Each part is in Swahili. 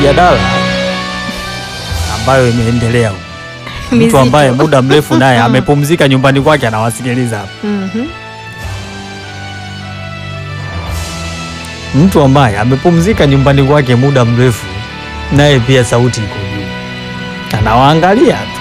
mijadala ambayo imeendelea huko. Mtu ambaye muda mrefu naye amepumzika nyumbani kwake anawasikiliza hapa. Mtu ambaye amepumzika nyumbani kwake muda mrefu naye pia sauti iko juu. Anawaangalia tu.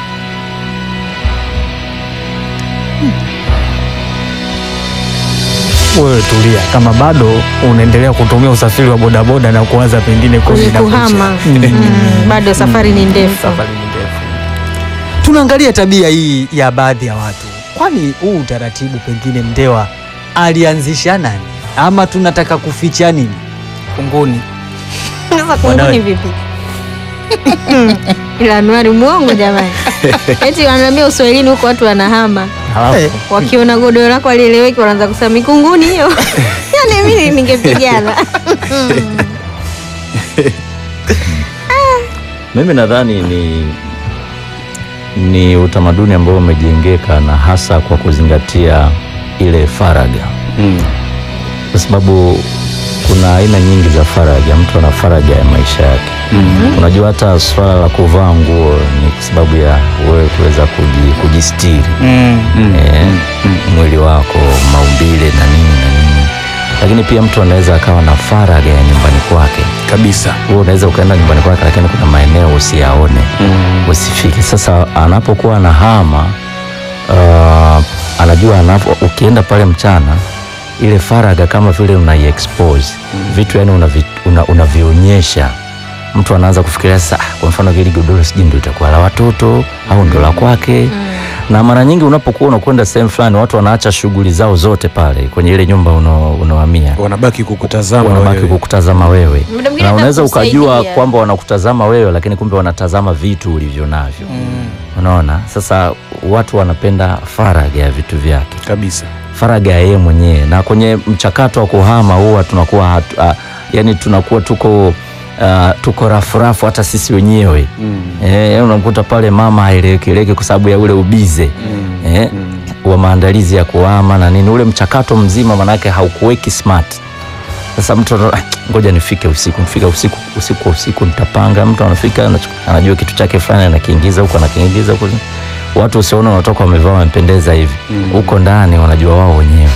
Wewe tulia, kama bado unaendelea kutumia usafiri wa bodaboda na kuanza pengine kuhama. Bado safari ni ndefu. Tunaangalia tabia hii ya baadhi ya watu. Kwani huu utaratibu pengine Mndewa alianzisha nani? Ama tunataka kuficha nini? Kunguni. Sasa kunguni vipi? Ila Anuari muongo jamani. Eti wanaambia Uswahilini huko watu wanahama. Wakiona godoro lako alieleweki wanaanza kusema mikunguni hiyo. Yaani mimi ningepigana. Mimi nadhani ni utamaduni ambao umejengeka na hasa kwa kuzingatia ile faraga. Kwa sababu kuna aina nyingi za faraga. Mtu ana faraga ya maisha yake. Unajua hata swala la kuvaa nguo ni kwa sababu ya wewe kuweza kujistiri mwili wako, maumbile na nini. Lakini pia mtu anaweza akawa na faraga ya nyumbani kwake kabisa. Wewe unaweza ukaenda nyumbani kwake lakini kuna maeneo usiyaone, usifike. Sasa anapokuwa anahama anajua ukienda pale mchana ile faraga kama vile unaiexpose vitu, yani unavionyesha. Mtu anaanza kufikiria sasa, kwa mfano hili godoro sijui ndio itakuwa la watoto au ndio la kwake. Na mara nyingi unapokuwa unakwenda sehemu fulani, watu wanaacha shughuli zao zote pale kwenye ile nyumba unaohamia, wanabaki kukutazama wewe. Na unaweza ukajua kwamba wanakutazama wewe, lakini kumbe wanatazama vitu ulivyo navyo. Unaona? Sasa watu wanapenda faraga ya vitu vyake kabisa, faraga ya yeye mwenyewe. Na kwenye mchakato wa kuhama huwa tunakuwa yani tunakuwa tuko rafu hata sisi wenyewe. Unakuta pale mama haieleweki kwa sababu ya ule ubize wa maandalizi ya kuhama na nini, ule mchakato mzima manake haukuweki smart. Sasa mtu ngoja nifike usiku nitapanga. Mtu anafika anajua kitu chake fulani anakiingiza huko watu usiona wanatoka wamevaa wamependeza hivi. Huko ndani wanajua wao wenyewe.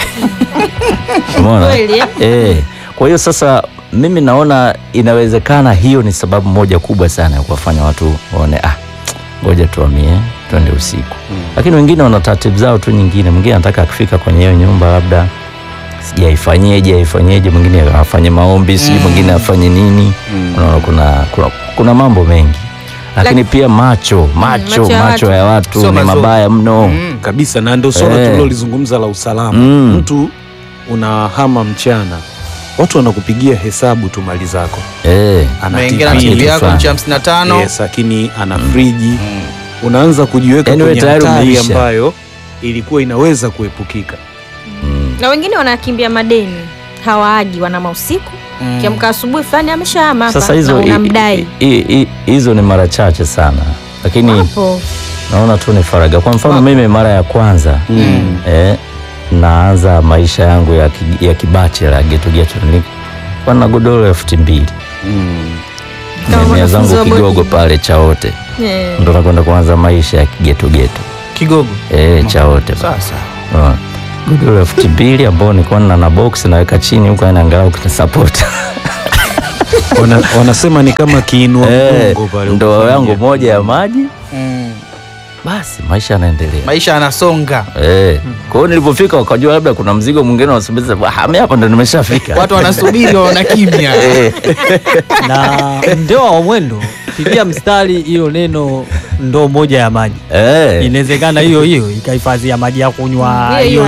Umeona? Kwa hiyo sasa mimi naona inawezekana hiyo ni sababu moja kubwa sana ya kuwafanya watu waone ngoja tuhamie twende usiku. Lakini wengine wana taratibu zao tu nyingine. Mwingine anataka akifika kwenye hiyo nyumba labda sijaifanyeje, mwingine afanye maombi, mwingine afanye nini. Unaona kuna mambo mengi. Lakini pia macho ya watu ni mabaya mno kabisa. Na ndio swala tulilozungumza la usalama. Mtu unahama mchana, watu wanakupigia hesabu tu mali zako. Anaingia na TV yako 55. Yes, lakini ana friji. Unaanza kujiweka kwenye hatari ambayo ilikuwa inaweza kuepukika. Na wengine wanakimbia madeni, hawaaji, wana mausiku. Kiamka asubuhi fulani ameshahama hapa. Sasa hizo ni mara chache sana. Lakini naona tu ni faraga. Kwa mfano mimi mara ya kwanza naanza maisha yangu ya kibachela geto nilikuwa na godoro 2,000. Mimi zangu Kigogo pale Chaote. Ndo nakwenda kuanza maisha ya geto Kigogo. Chaote. Sasa. Godoro 2,000 ambao nilikuwa na box naweka chini huko angalau kitasupport. Wanasema ni kama kiinua mgongo pale. Ndoo yangu moja ya maji. Basi maisha yanaendelea. Maisha yanasonga. Kwa hiyo nilipofika wakajua labda kuna mzigo mwingine wanasubiri. Mimi hapa ndo nimeshafika. Watu wanasubiri wana kimya. Na Ndewa wa Mwendo pigia mstari hiyo neno ndoo moja ya maji. Inawezekana hiyo ikahifadhia maji ya kunywa hiyo.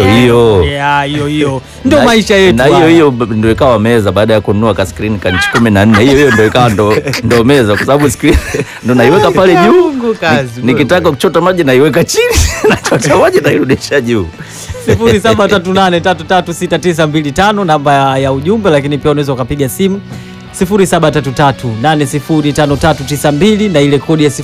Ndio maisha yetu. Na hiyo ndio ikawa meza baada ya kununua ka screen ka 14. Hiyo ndio ikawa ndio meza kwa sababu screen ndio naiweka pale juu. Nikitaka kuchota maji naiweka chini, nachota maji nairudisha juu. 0738336925 namba ya ujumbe, lakini pia unaweza ukapiga simu 0733805392 na ile kodi ya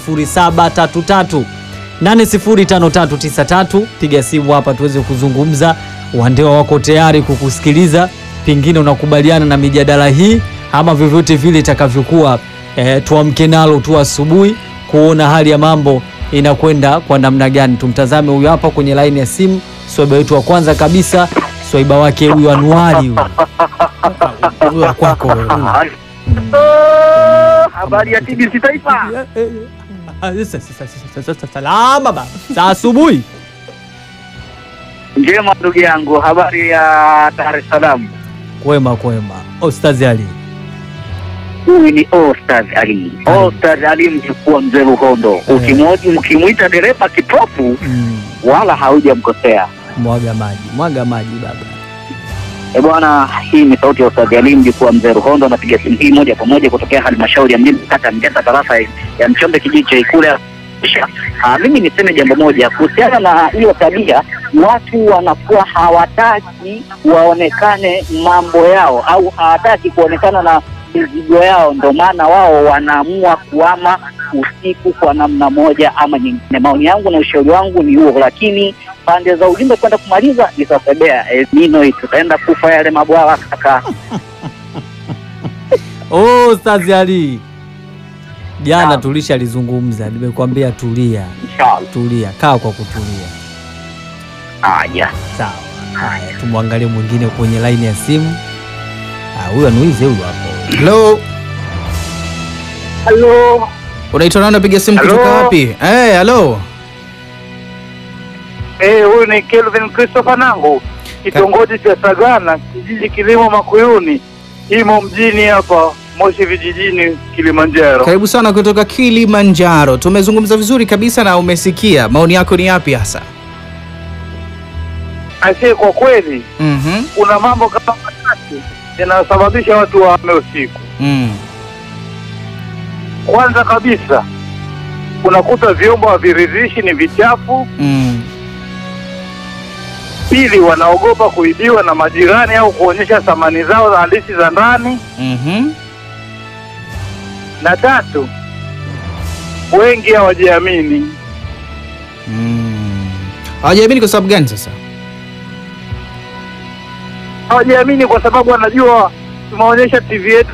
0733805393. Piga simu hapa tuweze kuzungumza. Wandewa wako tayari kukusikiliza. Pengine unakubaliana na mijadala hii ama vyovyote vile itakavyokuwa, tuamke nalo tu asubuhi kuona hali ya mambo inakwenda kwa namna gani. Tumtazame huyu hapa kwenye line ya simu, swaiba wetu wa kwanza kabisa, swaiba wake huyu Anuari huyu kwako wewe. Habari ya TBC Taifa. Salama baba. Saa asubuhi. Njema ndugu yangu, habari ya Dar es Salaam? Kwema. Ostaz Ali. Huyu ni Ostaz Ali. Ostaz Ali mjukuu mzee Ruhondo. Ukimwita dereva kipofu wala haujamkosea. Mwaga maji baba. Bwana, hii ni sauti ya Ostaz Ali mjukuu mzee Ruhondo. Napiga simu hii moja kwa moja kutokea halmashauri ya Mjini kata Mgeta tarafa ya Mchombe kijiji cha Ikule. Mimi niseme jambo moja kuhusiana na hiyo tabia, watu wanakuwa hawataki waonekane mambo yao au hawataki kuonekana na mizigo yao, ndio maana wao wanaamua kuama usiku kwa namna moja ama nyingine. Maoni yangu na ushauri wangu ni huo, lakini pande za ujumbe kwenda kumaliza nitasebea nino tutaenda kufa yale mabwawa kaka. Ustaz Ali, jana tulishalizungumza, nimekwambia tulia. Inshallah. Tulia, kaa kwa kutulia. Haya. Sawa. Haya, tumwangalie mwingine kwenye line ya simu. Huyu anuize huyu hapo. Hello. Hello. Unaitwa nani, unapiga simu kutoka wapi? Hello. Huyu ni Kelvin Christopher Nangu, kitongoji cha Sagana, kijiji Kilimo Makuyuni, imo mjini hapa Moshi vijijini, Kilimanjaro. Karibu sana kutoka Kilimanjaro. Tumezungumza vizuri kabisa na umesikia. Maoni yako ni yapi hasa? Aisee, kwa kweli kuna mambo kama matatu yanayosababisha watu waame usiku. Kwanza kabisa unakuta vyombo haviridhishi, ni vichafu. Pili, wanaogopa kuibiwa na majirani au kuonyesha thamani zao za halisi za ndani. Na tatu, wengi hawajiamini. Hawajiamini kwa sababu gani sasa? Hawajiamini kwa sababu wanajua tumeonyesha TV yetu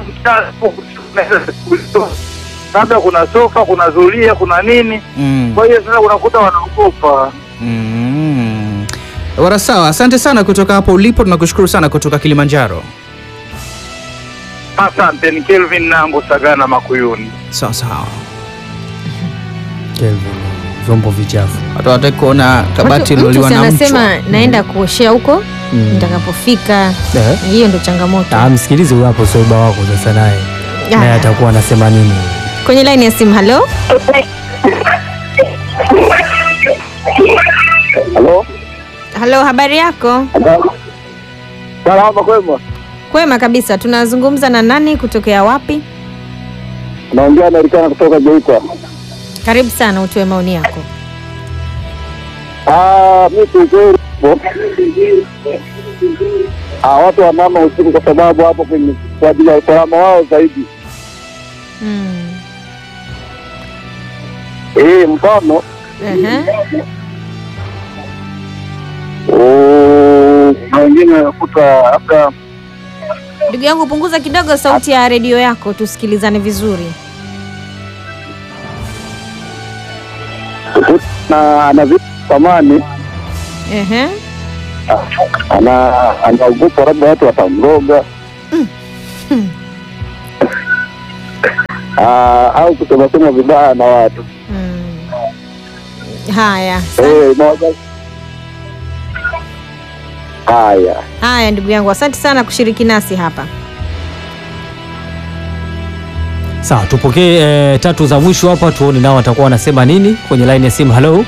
labda kuna sofa, kuna zulia, kuna nini. Kwa hiyo sasa unakuta wanaogopa. Wara sawa, asante sana kutoka hapo ulipo, tunakushukuru sana kutoka Kilimanjaro. Asante, ni Kelvin Nangu, Sagana Makuyuni. Sawa. Kelvin, vyombo vichafu. Watu wataki kuona kabati lililokuwa na mchwa. Anasema naenda kuoshea huko nitakapofika. Hiyo ndio changamoto. Msikilize huyo hapo swaiba wako sasa, naye atakuwa anasema nini kwenye line ya simu. Hello. Hello, habari yako? Salama, kwema. Kwema kabisa. Tunazungumza na nani, kutokea wapi? Naongea na Rikana kutoka Geita. Karibu sana, utoe maoni yako. Mimi kweli watu wanama usiku kwa sababu hapo kwa ajili ya usalama wao zaidi. Mfano wengine wanakuta labda. Ndugu yangu, punguza kidogo sauti ya redio yako tusikilizane vizuri. Ana vitu thamani. Anaogopa labda watu watamroga. Au kusema vibaya na watu. Haya ndugu yangu, asante sana kushiriki nasi hapa. Sawa, tupokee tatu za mwisho hapa, tuone nao watakuwa wanasema nini kwenye line ya simu. Hello.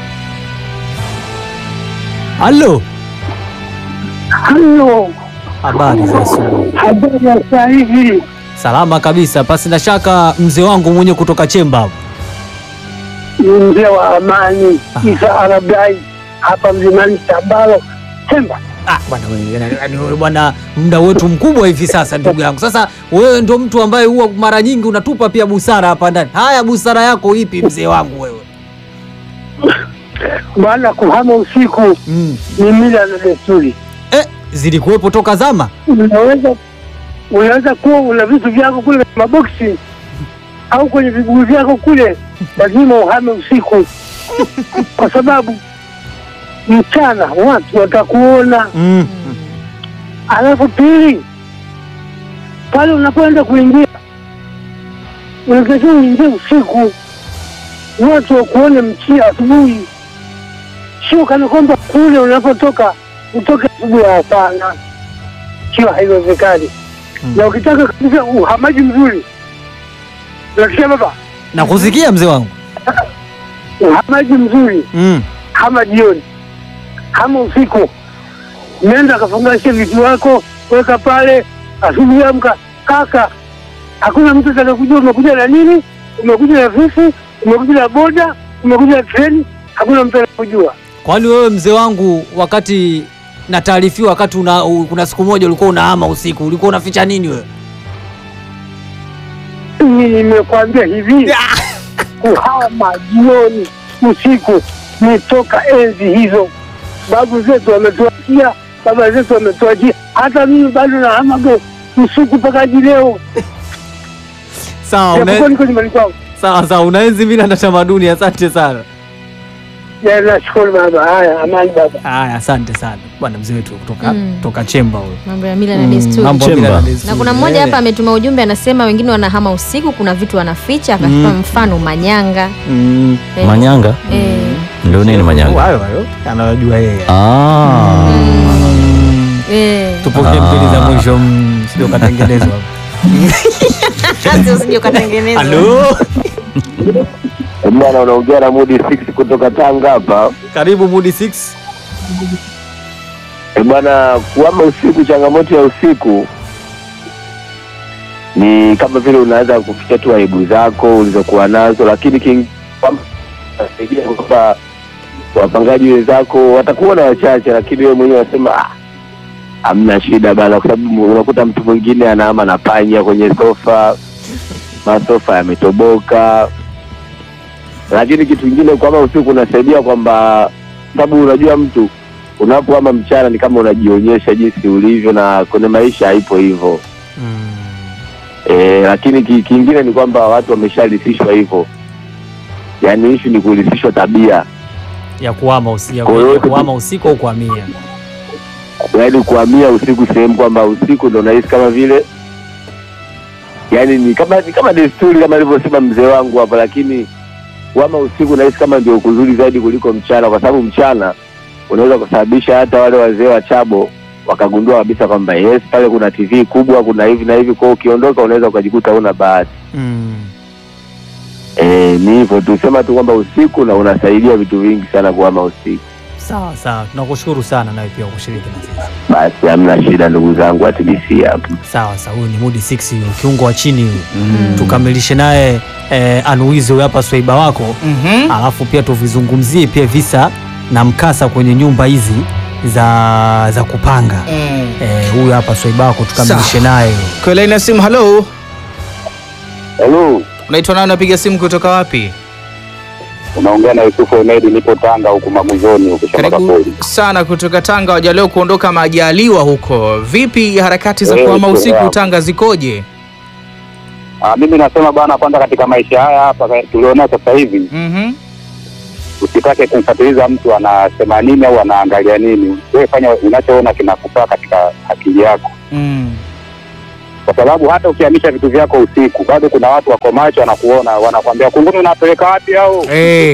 Habari za asubuhi. Habari ya saa hivi. Salama kabisa, pasi na shaka mzee wangu mwenye kutoka Chemba hapo. Ni mzee wa amani Isa Arabai hapa Mlimani Tabalo Chemba. Bwana, muda wetu mkubwa hivi sasa ndugu yangu. Sasa wewe ndio mtu ambaye huwa mara nyingi unatupa pia busara hapa ndani. Haya, busara yako ipi mzee wangu wewe? Maana kuhama usiku ni mila na desturi. Zilikuwepo toka zama? unaweza kuwa una vitu vyako kule kwenye maboksi au kwenye viguu vyako kule, lazima uhame usiku, kwa sababu mchana watu watakuona. Alafu pili, pale unapoenda kuingia, unatakiwa uingie usiku, watu wakuone mchia asubuhi, sio kana kwamba kule unapotoka utoke asubuhi. Hapana, sio, haiwezekani. Na ukitaka kabisa uhamaji mzuri, unasikia baba? Nakusikia mzee wangu. Uhamaji mzuri, hama jioni, hama usiku. Nenda kafungashe vitu wako, weka pale, asubuhi amka, kaka, hakuna mtu atakujua umekuja na nini, umekuja na vifu, umekuja na boda, umekuja na treni, hakuna mtu atakujua. Kwani wewe mzee wangu, wakati na taarifiwa, wakati kuna siku moja ulikuwa unahama usiku, ulikuwa unaficha nini wewe? Nimekwambia hivi, kuhama jioni usiku ni toka enzi hizo. Babu zetu wametuachia, baba zetu wametuachia. Hata mimi bado nahama usiku mpaka leo. Sawa, niko nyumbani kwangu. Sawa, unaenzi mila na tamaduni. Asante sana. Ya, nashukuru baba. Haya, amani baba. Haya, asante sana bwana mzee wetu kutoka Chemba huyo. Mambo ya mila na desturi. Mambo ya mila na desturi. Na kuna mmoja hapa ametuma ujumbe, anasema wengine wanahama usiku, kuna vitu wanaficha, akatoa mfano manyanga. Manyanga? Ndio nini manyanga? Hayo anajua yeye. Tupokee mbili za mwisho, sio katengenezwa. Sio katengenezwa. Halo. Bwana, unaongea na Moody 6 kutoka Tanga hapa. Karibu Moody 6. Bwana, kuhama usiku, changamoto ya usiku ni kama vile unaanza kuficha tu aibu zako ulizokuwa nazo, lakini kwamba wapangaji wenzako watakuwa na wachache, lakini wewe mwenyewe unasema hamna shida bana, kwa sababu unakuta mtu mwingine anahama na panya kwenye sofa, masofa yametoboka. Lakini kitu kingine kwamba usiku unasaidia kwamba, sababu unajua mtu unapohama mchana ni kama unajionyesha jinsi ulivyo, na kwenye maisha haipo hivyo. Lakini kingine ni kwamba watu wamesharithishwa hivyo, yaani issue ni kurithishwa tabia ya kuhama usiku au kuhamia. Yaani kuhamia usiku sehemu kwamba usiku ndo nahisi kama vile, yaani ni kama desturi kama alivyosema mzee wangu hapa, lakini kuhama usiku nahisi kama ndio kuzuri zaidi kuliko mchana, kwa sababu mchana unaweza kusababisha hata wale wazee wa chabo wakagundua kabisa kwamba yes, pale kuna TV kubwa, kuna hivi na hivi, kwa ukiondoka unaweza ukajikuta una bahati. Ni hivyo tu, sema tu kwamba usiku na unasaidia vitu vingi sana kuhama usiku. Sawa, tunakushukuru sana nawe pia kushiriki na sisi. Basi hamna shida ndugu zangu wa TBC hapa. Sawa, huyu ni Moody 6 huyo, kiungo wa chini huyo. Tukamilishe naye Anuizi huyo hapa, swaiba wako. Alafu pia tuvizungumzie pia visa na mkasa kwenye nyumba hizi za kupanga. Huyu hapa swaiba wako, tukamilishe naye. Kwa line ya simu. Hello. Hello. Unaitwa nani, unapiga simu kutoka wapi? Unaongea na Yusufu Ahmed, nipo Tanga huko Maguzoni huko shamba poli. Sana kutoka Tanga, waja leo kuondoka majaliwa huko. Vipi harakati za kuhama usiku Tanga zikoje? Mimi nasema bwana, kwanza katika maisha haya hapa tulionao sasa hivi, usitake kumfuatiliza mtu anasema nini au anaangalia nini. Wewe fanya unachoona kinakufaa katika akili yako. Kwa sababu hata ukihamisha vitu vyako usiku, bado kuna watu wako macho wanakuona, wanakuambia kunguni unapeleka wapi au?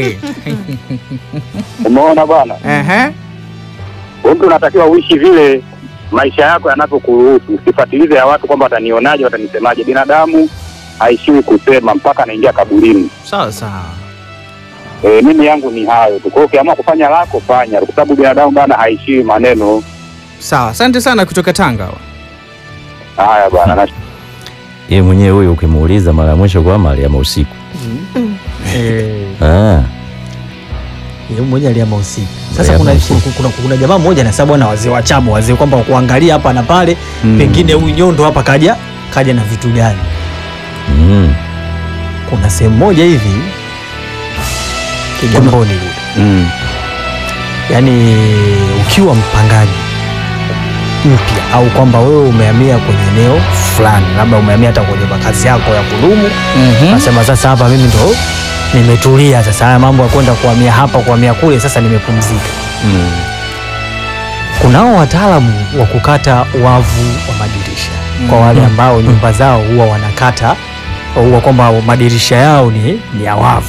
Umeona bwana? Mtu unatakiwa uishi vile maisha yako yanavyokuruhusu. Usifuatilize ya watu kwamba watanionaje, watanisemaje. Binadamu haishiwi kusema mpaka anaingia kaburini. Sawa. Mimi yangu ni hayo tu. Kwa hiyo ukiamua kufanya lako fanya, kwa sababu binadamu bwana haishiwi maneno. Sawa, asante sana kutoka Tanga. Haya bwana. Yeye mwenyewe huyu ukimuuliza mara ya mwisho kwa aliama usiku. Yeye mmoja aliama usiku. Sasa kuna jamaa mmoja na sababu na wazee wa chabo, wazee kwamba kuangalia hapa na pale, pengine huyu nyondo hapa kaja na vitu gani. Kuna sehemu moja hivi Kigamboni. Yaani ukiwa mpangaji mpya, au kwamba wewe umehamia kwenye eneo fulani, labda umehamia hata kwenye makazi yako ya kudumu. Nasema sasa hapa mimi ndo nimetulia, sasa haya mambo ya kwenda kuhamia hapa kuhamia kule sasa nimepumzika. Kunao wataalamu wa kukata wavu wa madirisha kwa wale ambao nyumba zao huwa wanakata, huwa kwamba madirisha yao ni ya wavu.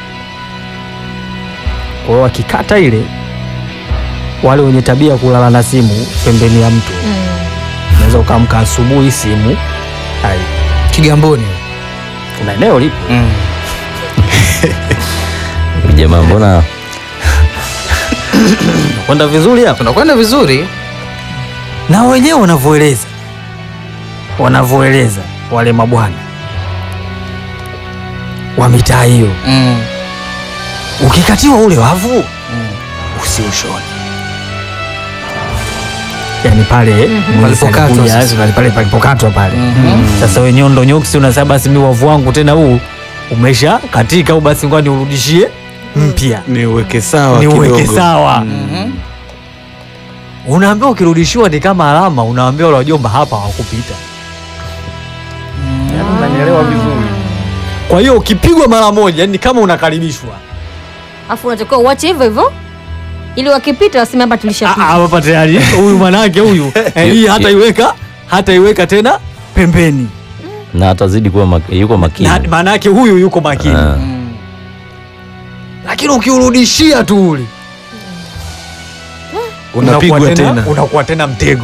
Kwa hiyo wakikata ile, wale wenye tabia kulala na simu pembeni ya mtu, unaweza ukaamka asubuhi simu hai Kigamboni kuna eneo lipo. Jamaa, mbona kwenda vizuri hapa? tunakwenda vizuri. Na wenyewe wanavyoeleza wale mabwana wa mitaa hiyo, ukikatiwa ule wavu usiushone. Yani pale palipokatwa pale. Sasa we nyondo nyuksi unasema basi mimi wavu wangu tena huu umesha katika, au basi ngoja niurudishie mpya, niweke sawa. Unaambiwa ukirudishiwa ni kama alama, unaambiwa wale wajomba hapa hawakupita. Unanielewa vizuri? Kwa hiyo ukipigwa mara moja ni kama unakaribishwa, afu unatakiwa uache hivyo hivyo ili wakipita waseme hapa tulishapita. Hapa tayari huyu manake huyu hii hata iweka tena pembeni, na atazidi kuwa yuko makini, manake huyu yuko makini. Lakini ukiurudishia tu ule unapigwa tena, unakuwa tena mtego.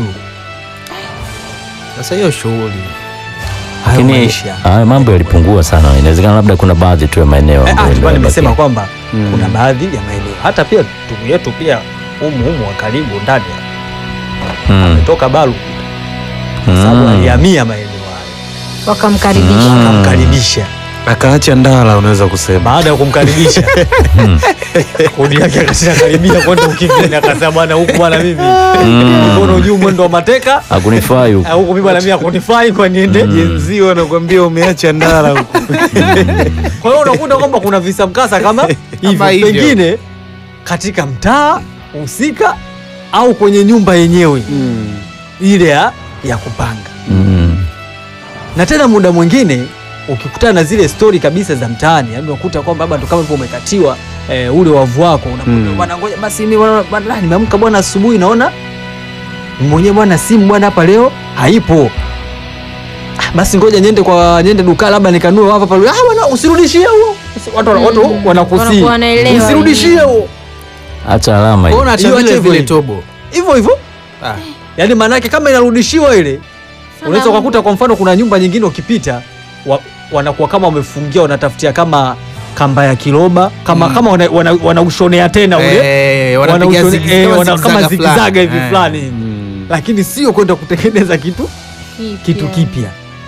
Sasa hiyo shughuli, lakini haya mambo yalipungua sana. Inawezekana labda kuna baadhi tu ya maeneo ambayo nimesema kwamba kuna baadhi ya maeneo, hata pia ndugu yetu pia humu wa karibu ndani ametoka Balu, sababu alihamia maeneo hayo, wakamkaribisha akaacha ndala, unaweza kusema baada ya kumkaribisha kodi yake akashakaribia kwenda ukingoni, akasema bwana, huku bwana mimi mkono juu mwendo wa mateka hakunifai huku, huku mimi bwana mimi hakunifai, kwa niende jenzi wanakuambia umeacha ndala huku. Kwa hiyo unakuta kwamba kuna visa mkasa kama hivyo, pengine katika mtaa husika au kwenye nyumba yenyewe ile ya kupanga. Na tena muda mwingine ukikutana na zile story kabisa za mtaani, yani unakuta kwamba baba ndo kama hivyo umekatiwa ule wavu wako, unakuta bwana, ngoja basi mimi bwana nimeamka bwana asubuhi naona mwenyewe bwana simu bwana hapa leo haipo, basi ngoja niende dukani labda nikanue wavu hapa. Bwana usirudishie huo, watu wanakusii usirudishie huo, acha alama hiyo, acha vile tobo hivyo. Yani maana yake kama inarudishiwa ile, unaweza kukuta kwa mfano kuna nyumba nyingine ukipita wanakuwa kama wamefungia, wanatafutia kama kamba ya kiroba kama wanaushonea tena ule, kama zikizaga hivi fulani, lakini sio kwenda kutengeneza kitu kipya.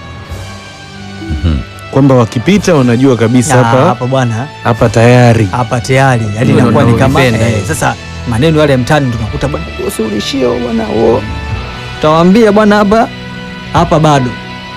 Kwamba wakipita wanajua kabisa hapa bwana, hapa tayari, yani inakuwa ni kama sasa maneno yale ya mtaani tunakuta bwana usirudishie bwana, utawaambia bwana hapa bado.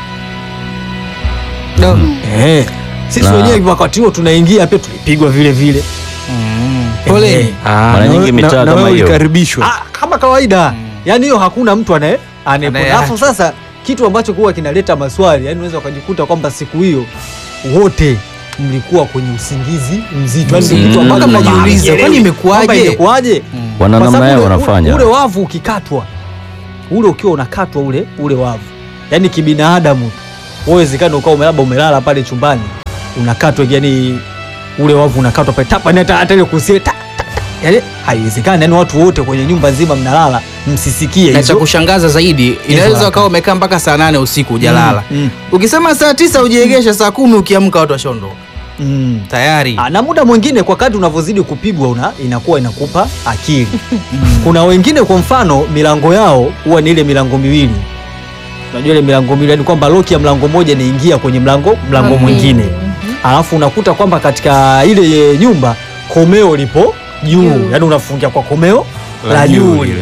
Sisi wenyewe wakati huo tunaingia pia tulipigwa vile. Pole. Mara nyingi mitaa kama hiyo ikaribishwa kama kawaida. Yani hiyo hakuna mtu alafu sasa kitu ambacho kuwa kinaleta maswali, yani unaweza ukajikuta kwamba siku hiyo wote mlikuwa kwenye usingizi mzito. Yani kitu ambacho mnajiuliza kwani imekuaje? Wana namna yao wanafanya. Ule wavu ukikatwa, ule ukiwa unakatwa ule wavu, yani kibinadamu uwezekano ukawa labda umelala pale chumbani unakatwa, yani ule wavu unakatwa pale tapa, hata ile kusie yani haiwezekani. Yani watu wote kwenye nyumba nzima mnalala msisikie hizo. Na cha kushangaza zaidi, inaweza ukawa umekaa mpaka saa 8 usiku hujalala. Ukisema saa 9 ujiegesha, saa 10 ukiamka watu washondo tayari. Na muda mwingine kwa kadri unavyozidi kupigwa inakuwa inakupa akili. Kuna wengine kwa mfano milango yao huwa ni ile milango miwili. Unajua ile milango miwili ni kwamba loki ya mlango moja inaingia kwenye mlango mwingine. Alafu unakuta kwamba katika ile nyumba komeo lipo juu. Yaani unafungia kwa komeo la juu ile.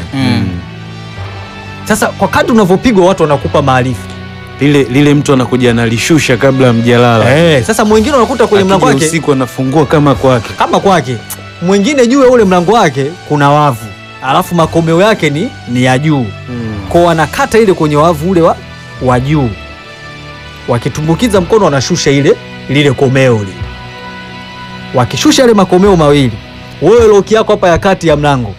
Sasa kwa kadri unavyopigwa watu wanakupa maarifa. Lile mtu anakuja analishusha kabla mjalala. Sasa mwingine unakuta kwenye mlango wake usiku anafungua kama kwake. Mwingine juu ya ule mlango wake kuna wavu. alafu makomeo yake ni ya juu. Kwa wanakata ile kwenye wavu ule wa juu, wakitumbukiza mkono wanashusha lile komeo lile. Wakishusha ile makomeo mawili, wewe loki yako hapa ya kati ya mlango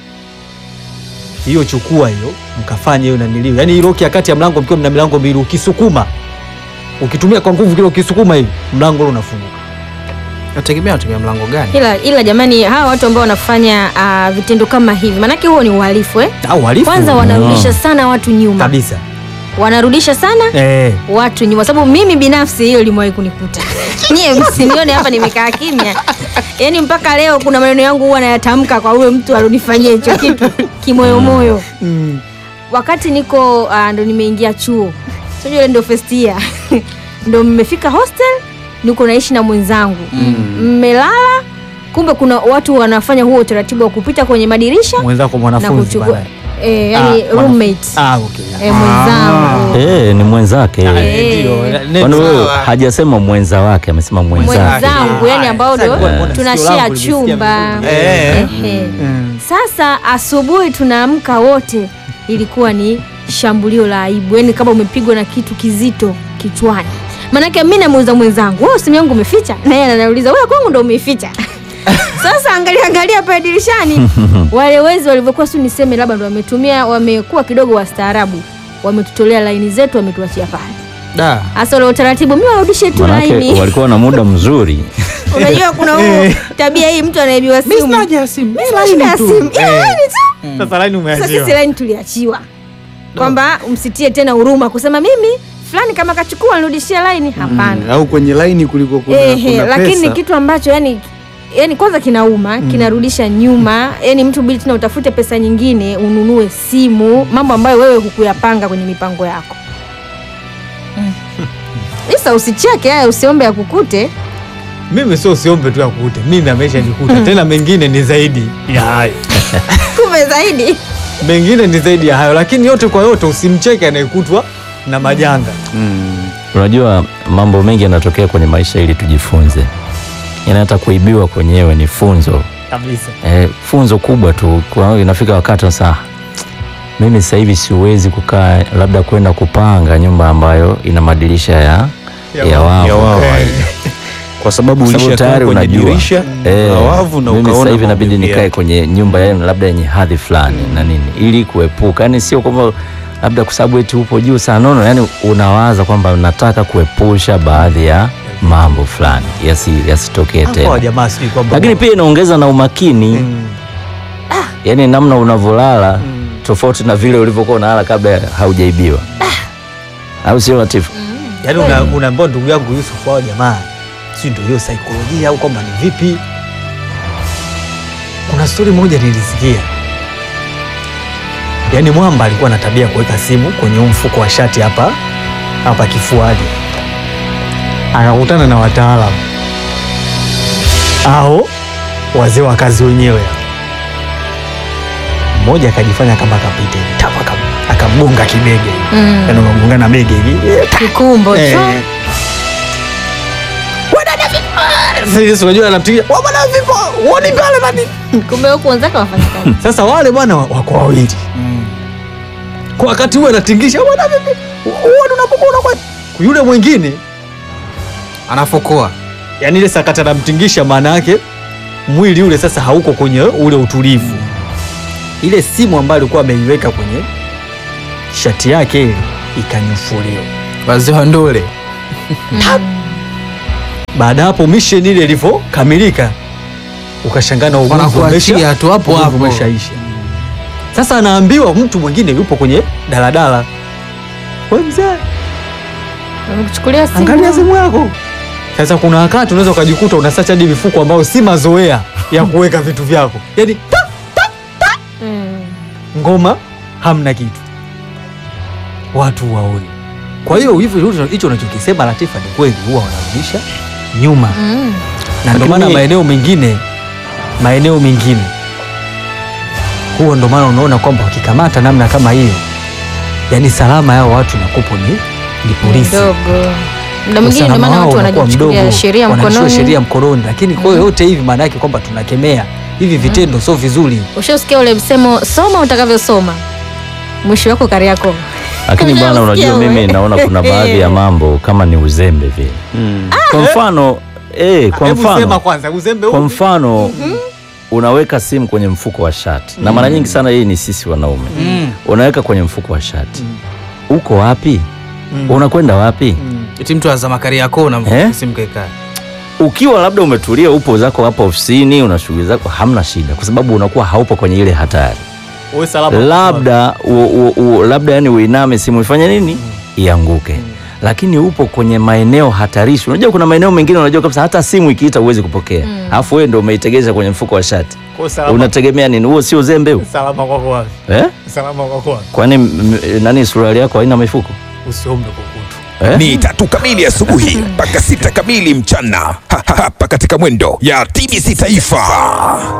hiyo, chukua hiyo mkafanye hiyo naniliu. Yani hii loki ya kati ya mlango, mkiwa mna milango mbili, ukisukuma, ukitumia kwa nguvu kile, ukisukuma hivi mlango ule unafunguka. Nategemea utumia mlango gani? Ila jamani, hawa watu ambao wanafanya vitendo kama hivi, manake huo ni uhalifu Kwanza wanarudisha sana watu nyuma kabisa, wanarudisha sana watu nyuma, sababu mimi binafsi hiyo limewahi kunikuta. Nyie msinione hapa nimekaa kimya, yani mpaka leo kuna maneno yangu huwa nayatamka kwa huyo mtu alionifanyia hicho kitu kimoyomoyo. Wakati niko ndo nimeingia chuo, sio ile ndo first year ndo mmefika hostel, niko naishi na mwenzangu, mmelala, kumbe kuna watu wanafanya huo utaratibu wa kupita kwenye madirisha. Mwenzako mwanafunzi bana, yani roommate. Okay. Mwenzangu. Ni mwenzake. Ndio. Wewe hajasema mwenza wake, amesema mwenzangu, yani ambao ndio tunashare chumba. Sasa asubuhi tunaamka wote, ilikuwa ni shambulio la aibu, yani kama umepigwa na kitu kizito kichwani. Manake mimi namuuliza mwenzangu, wewe simu yangu umeficha? Na yeye ananiuliza, wewe kwangu ndio umeficha. Sasa angalia pale dirishani wale wezi walivyokuwa, si niseme labda ndio wamekuwa kidogo wastaarabu, wametutolea laini zetu, wametuachia pale. Hasa ile utaratibu, mimi warudishe tu laini. Walikuwa na muda mzuri. Unajua kuna tabia hii, mtu anaibiwa simu. Mimi sinaja simu. Laini tu. Sasa laini umeachiwa. Sasa sisi laini tuliachiwa. Kwamba umsitie tena huruma kusema mimi fulani kama kachukua nirudishie laini, hapana. Au kwenye laini kuliko kuna pesa. Lakini ni kitu ambacho yani kwanza kinauma, kinarudisha nyuma. Yani mtu bili tena utafute pesa nyingine ununue simu, mambo ambayo wewe hukuyapanga kwenye mipango yako. Sasa usicheke, usiombe ya kukute. Mimi sio usiombe tu ya kukute, mimi ameshanikuta. Tena mengine ni zaidi ya hayo. Kumbe zaidi. Mengine ni zaidi ya hayo, lakini yote kwa yote usimcheke anayekutwa na majanga. Unajua mambo mengi yanatokea kwenye maisha ili tujifunze. Hata kuibiwa kwenyewe ni funzo kabisa. Funzo kubwa tu. Kwa inafika wakati sasa, mimi sasa hivi siwezi kukaa labda kwenda kupanga nyumba ambayo ina madirisha ya wavu. Kwa sababu tayari unajua wavu, na mimi sasa hivi inabidi nikae kwenye nyumba labda yenye hadhi fulani na nini, ili kuepuka, yani sio kwamba labda kwa sababu eti upo juu sana, yani unawaza kwamba unataka kuepusha baadhi ya mambo fulani yasitokee tena. Lakini pia inaongeza na umakini. Yani namna unavolala tofauti na vile ulivyokuwa unalala kabla haujaibiwa. Au sio Latifu? Yani unaambia ndugu yangu Yusuf, wao jamaa si ndio hiyo saikolojia au kwamba ni vipi? Kuna story moja nilisikia. Yani mwamba alikuwa na tabia kuweka simu kwenye mfuko wa shati hapa kifuani. Akakutana na wataalamu au wazee wa kazi wenyewe. Mmoja akajifanya kama kapita hivi, tapa akamgonga kibege. Yaani unagonga na bege hivi. Kikumbo tu. Sasa unajua anamtikia, "Wa bwana vipo? Uone pale nani?" Kumbe huko wenzake wafanya kazi. Sasa wale bwana wako wawili. Kwa wakati huo anatingisha, "Bwana vipi? Uone unapokuona kwa." Yule mwingine anafokoa. Yaani ile sakata anamtingisha, maana yake mwili ule sasa hauko kwenye ule utulivu. Ile simu ambayo alikuwa ameiweka kwenye shati yake ile ikanyufuliwa. Wazee wa ndole. Baada hapo mission ile ilivyokamilika, ukashangana ugonjwa tu hapo umeshaisha. Sasa anaambiwa mtu mwingine yupo kwenye daladala, wewe mzee, amekuchukulia simu, angalia simu yako. Sasa kuna wakati unaweza ukajikuta unasacha hadi mifuko ambayo si mazoea ya kuweka vitu vyako, yaani ngoma hamna kitu, watu waone. Kwa hiyo hivyo hicho unachokisema Latifa ni kweli, huwa wanarudisha nyuma. Na ndio maana maeneo mengine huo ndio maana unaona kwamba wakikamata namna kama hiyo, yani salama yao watu nakupo ni polisi. Ndio mwingine, ndio maana watu wanajichukulia sheria mkononi. Sheria mkononi, lakini kwa yote hivi maana yake kwamba tunakemea hivi vitendo sio vizuri. Ushasikia ule msemo, soma utakavyosoma, mwisho wako Kariakoo. Lakini bwana, unajua mimi naona kuna baadhi ya mambo kama ni uzembe vile. Kwa mfano kwa mfano unaweka simu kwenye mfuko wa shati na mara nyingi sana hii ni sisi wanaume. Unaweka kwenye mfuko wa shati. Uko wapi? Unakwenda wapi? Eti mtu azama Kariakoo na simu kaika. Ukiwa labda umetulia, upo zako hapa ofisini, una shughuli zako, hamna shida kwa sababu unakuwa haupo kwenye ile hatari. Wewe salama. Labda yani uiname simu ifanye nini? Ianguke. Lakini upo kwenye maeneo hatarishi. Unajua kuna maeneo mengine unajua kabisa hata simu ikiita huwezi kupokea. Alafu wewe ndio umeitegesha kwenye mfuko wa shati. Unategemea nini? Huo sio uzembe huo. Salama kwako wapi? Salama kwako wapi? Kwani nani suruali yako haina mifuko? Usiombe kukutu. Ni 3 kamili asubuhi mpaka 6 kamili mchana hapa katika Mwendo ya TBC Taifa.